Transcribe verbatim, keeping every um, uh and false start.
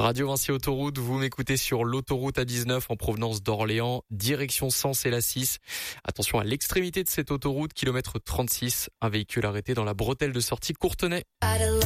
Radio Vinci Autoroute, vous m'écoutez sur l'autoroute A dix-neuf en provenance d'Orléans, direction Sens et la six. Attention à l'extrémité de cette autoroute, kilomètre trente-six, un véhicule arrêté dans la bretelle de sortie Courtenay.